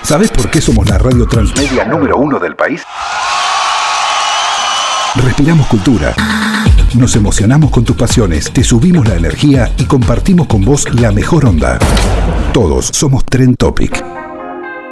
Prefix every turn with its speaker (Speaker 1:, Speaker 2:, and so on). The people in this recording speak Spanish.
Speaker 1: ¿Sabés por qué somos la radio transmedia número 1 del país? Respiramos cultura. Nos emocionamos con tus pasiones, te subimos la energía y compartimos con vos la mejor onda. Todos somos Trend Topic.